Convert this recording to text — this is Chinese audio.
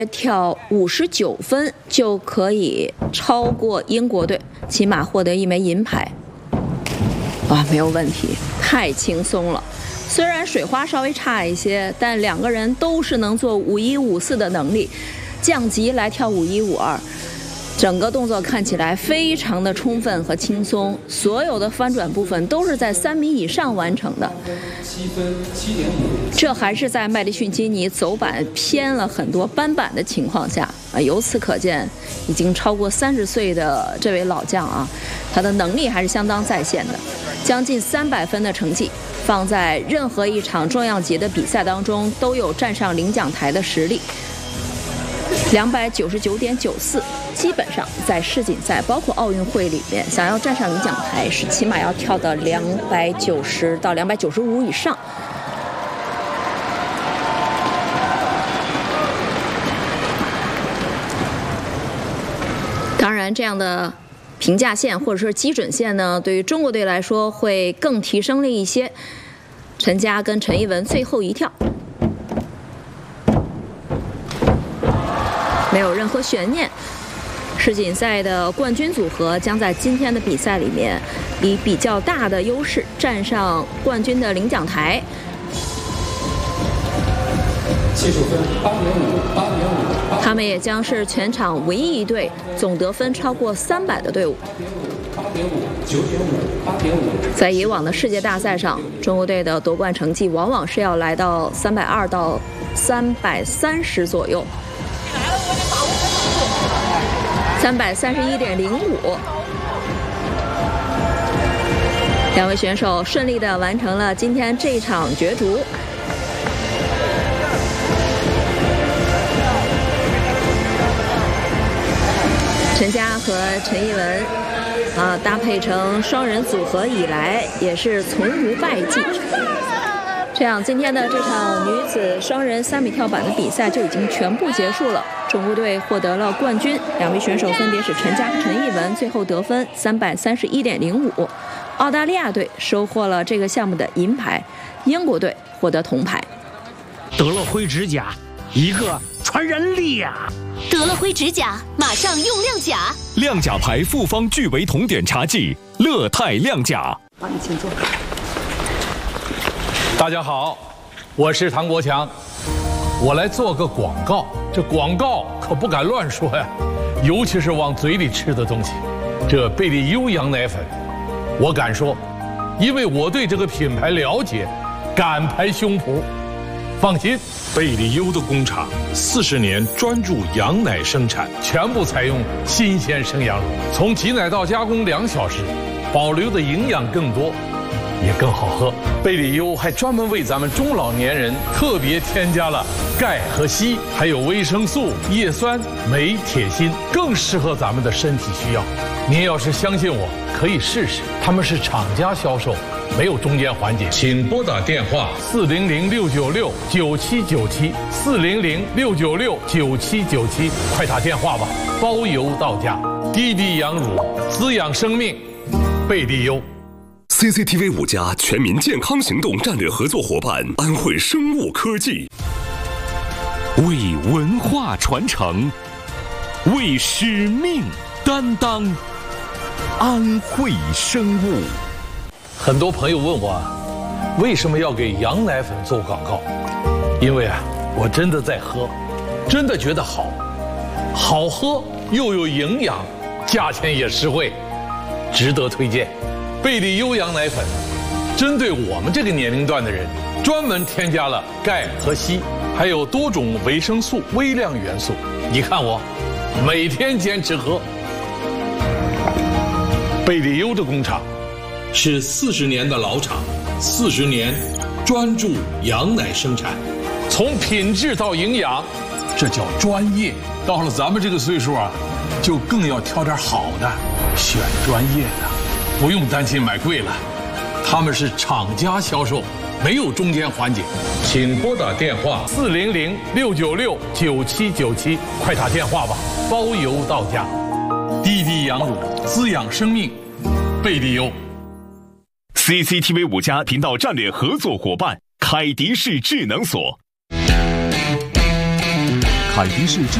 跳59分就可以超过英国队，起码获得1枚银牌。哇，没有问题，太轻松了。虽然水花稍微差一些，但两个人都是能做51、54的能力，降级来跳51、52。整个动作看起来非常的充分和轻松，所有的翻转部分都是在3米以上完成的。这还是在麦迪逊基尼走板偏了很多斑板的情况下由此可见，已经超过30岁的这位老将啊，他的能力还是相当在线的。将近300分的成绩，放在任何一场重量级的比赛当中都有站上领奖台的实力。299.94，基本上在世锦赛包括奥运会里面，想要站上领奖台是起码要跳到290到295以上。当然，这样的评价线或者说基准线呢，对于中国队来说会更提升了一些。陈佳跟陈艺文最后一跳。没有任何悬念，世锦赛的冠军组合将在今天的比赛里面以比较大的优势站上冠军的领奖台。 技术分8.5， 他们也将是全场唯一一队总得分超过300的队伍。在以往的世界大赛上，中国队的夺冠成绩往往是要来到320到330左右。331.05，两位选手顺利地完成了今天这场角逐。陈佳和陈艺文搭配成双人组合以来，也是从无败绩。这样，今天的这场女子双人3米跳板的比赛就已经全部结束了。中国队获得了冠军，两位选手分别是陈佳和陈艺文，最后得分331.05。澳大利亚队收获了这个项目的银牌，英国队获得铜牌。 得了灰指甲，一个传人力呀！ 得了灰指甲，马上用亮甲。 亮甲牌复方聚维酮碘茶剂，乐泰亮甲。 好，你请坐。 大家好，我是唐国强，我来做个广告。这广告可不敢乱说呀，尤其是往嘴里吃的东西。这贝利优羊奶粉，我敢说，因为我对这个品牌了解，敢拍胸脯。放心， 贝利优的工厂40年专注羊奶生产， 全部采用新鲜生羊乳，从挤奶到加工2小时，保留的营养更多。也更好喝。贝利优还专门为咱们中老年人特别添加了钙和硒，还有维生素、叶酸、镁、铁、锌，更适合咱们的身体需要。您要是相信我，可以试试。他们是厂家销售，没有中间环节。请拨打电话400-696-9797，400-696-9797，快打电话吧，包邮到家。滴滴羊乳，滋养生命，贝利优。 CCTV 5家全民健康行动战略合作伙伴安慧生物科技，为文化传承，为使命担当，安慧生物。 很多朋友问我，为什么要给羊奶粉做广告？因为我真的在喝，真的觉得好喝又有营养，价钱也实惠，值得推荐。贝利优羊奶粉针对我们这个年龄段的人，专门添加了钙和硒，还有多种维生素、微量元素。你看我每天坚持喝。贝利优的工厂是40年的老厂，40年专注羊奶生产，从品质到营养，这叫专业。到了咱们这个岁数就更要挑点好的，选专业的。不用担心买贵了，他们是厂家销售，没有中间环节。请拨打电话400-696-9797，快打电话吧，包邮到家。滴滴羊乳，滋养生命，贝利优。 CCTV 5家频道战略合作伙伴凯迪士智能锁。 凯迪士